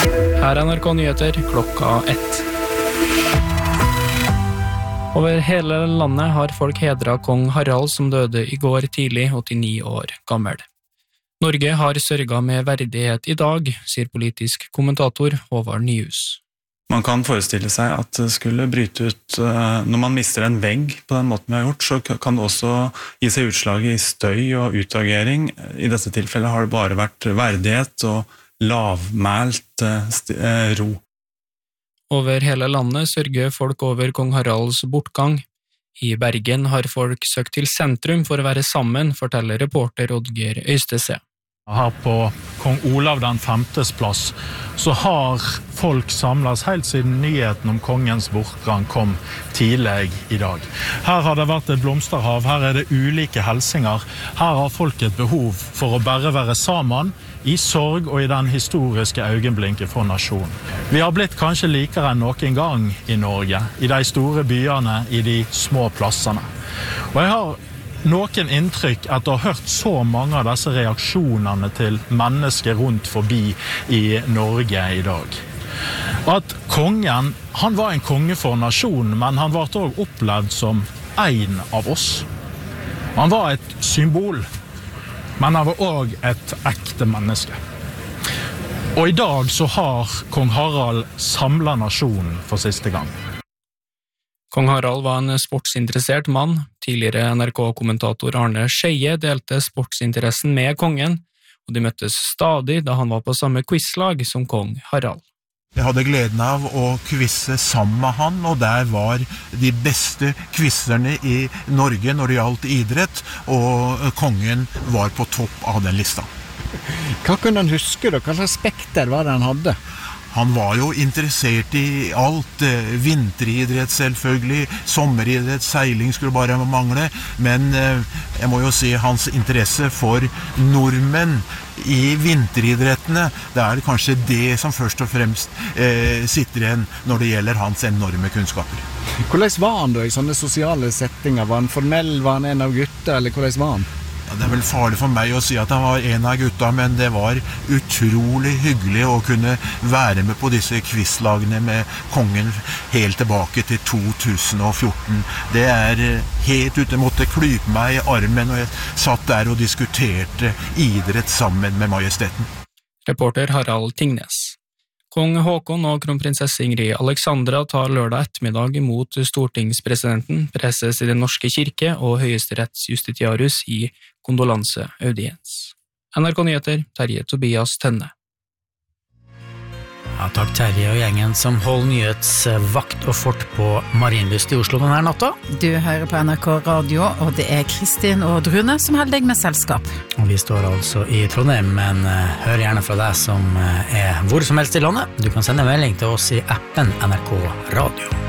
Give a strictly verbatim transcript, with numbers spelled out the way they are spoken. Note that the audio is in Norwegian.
Her er N R K Nyheter klokka ett. Over hele landet har folk hedret kong Harald som døde i går tidlig, åttini år gammel. Norge har sørget med verdighet i dag, sier politisk kommentator Håvard Nyhus. Man kan forestille seg at det skulle bryte ut, når man mister en vegg på den måten vi har gjort, så kan det også gi seg utslag i støy og utagering. I dette tilfellet har det bare vært verdighet og lavmælt ro. Over hele landet sørger folk over kong Haralds bortgang. I Bergen har folk søkt til sentrum for å være sammen, forteller reporter Oddgeir Øystese. Her på kong Olav den femtes plass så har folk samlet helt siden nyheten om kongens bortgang kom tidlig i dag. Her har det vært et blomsterhav, her er det ulike helsinger. Her har folk et behov for å bare være sammen i sorg og i den historiske øyeblikket for nasjonen. Vi har blitt kanskje likere enn noen gang i Norge, i de store byene, i de små plassene. Og jeg har noen inntrykk etter å ha hørt så mange av disse reaksjonene til mennesker rundt forbi i Norge i dag. At kongen, han var en konge for nasjonen, men han var også opplevd som en av oss. Han var et symbol, men han var også et ekte menneske. Og i dag så har kong Harald samlet nasjonen for siste gang. Kong Harald var en sportsinteressert mann. Tidligere N R K-kommentator Arne Skeie delte sportsinteressen med kongen, og de møttes stadig da han var på samme quizlag som kong Harald. Jeg hadde gleden av å quizze sammen med han, og der var de beste quizzerne i Norge når det gjaldt idrett, og kongen var på topp av den lista. Hva kunne han huske da? Hva slags spekter var det han hadde? Han var jo interessert i alt, vinteridrett selvfølgelig, sommeridrett, seiling skulle bare mangle, men jeg må jo si hans interesse for nordmenn i vinteridrettene, det er kanskje det som først og fremst eh, sitter igjen når det gjelder hans enorme kunnskaper. Hvordan var han da i sånne sosiale settinger? Var han formell, var han en av gutta, eller hvordan var han? Ja, det er vel farlig for meg å si at han var en av gutta, men det var utrolig hyggelig å kunne være med på disse quizlagene med kongen helt tilbake til to tusen og fjorten. Det er helt ute, måtte klype meg i armen, og jeg satt der og diskuterte idrett sammen med majesteten. Reporter Harald Tingnes. Kong Håkon og kronprinsesse Ingrid Alexandra tar lørdag ettermiddag imot stortingspresidenten, preses i Den norske kirke og høyesterettsjustitiarius i kondolanseaudiens. N R K Nyheter, Terje Tobias Tønne. Ja, takk Terje og gjengen som holder nyhetsvakt og fort på Marienlyst i Oslo denne natta. Du hører på N R K Radio, og det er Kristin og Drune som holder deg med selskap. Og vi står altså i Trondheim, men uh, hør gjerne fra deg som uh, er hvor som helst i landet. Du kan sende melding til oss i appen N R K Radio.